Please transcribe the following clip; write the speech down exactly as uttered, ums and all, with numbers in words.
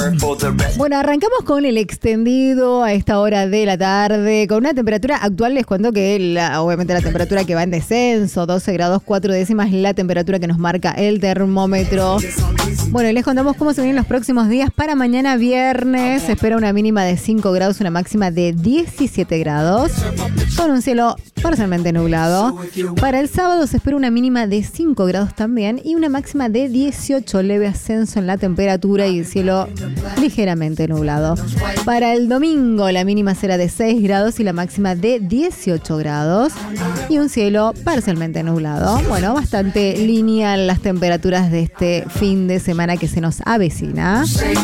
Bueno, arrancamos con el extendido a esta hora de la tarde, con una temperatura actual. Les cuento que la, obviamente la temperatura que va en descenso, doce grados cuatro décimas, la temperatura que nos marca el termómetro. Bueno, y les contamos cómo se vienen los próximos días. Para mañana viernes se espera una mínima de cinco grados, una máxima de diecisiete grados, con un cielo parcialmente nublado. Para el sábado se espera una mínima de cinco grados también y una máxima de dieciocho, leve ascenso en la temperatura y el cielo ligeramente nublado. Para el domingo la mínima será de seis grados y la máxima de dieciocho grados y un cielo parcialmente nublado. Bueno, bastante lineal las temperaturas de este fin de semana que se nos avecina.